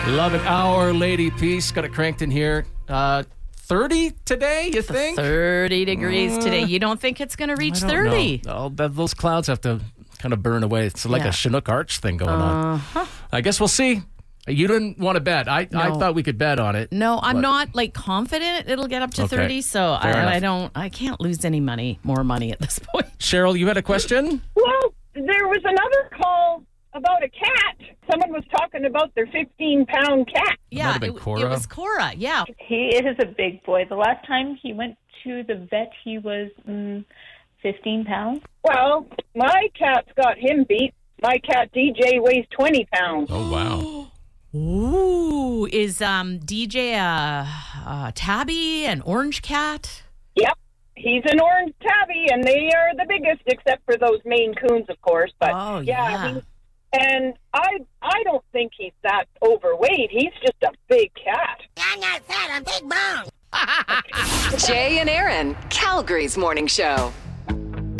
Love it. Our Lady Peace got it cranked in here. 30 today, you think? 30 degrees today. You don't think it's going to reach 30? Those clouds have to kind of burn away. It's like a Chinook Arch thing going on. I guess we'll see. You didn't want to bet. I thought we could bet on it. No, I'm not confident it'll get up to 30, so I can't lose any more money at this point. Cheryl, you had a question? Well, there was another call about a cat. Someone was talking about their 15-pound cat. Yeah, it was Cora. Yeah. He is a big boy. The last time he went to the vet, he was 15 pounds. Well, my cat's got him beat. My cat DJ weighs 20 pounds. Oh, wow. Ooh, is DJ a tabby, an orange cat? Yep. He's an orange tabby, and they are the biggest, except for those Maine Coons, of course. But and I don't think he's that overweight. He's just a big cat. I'm not fat, I'm big bone. Jay and Aaron, Calgary's morning show.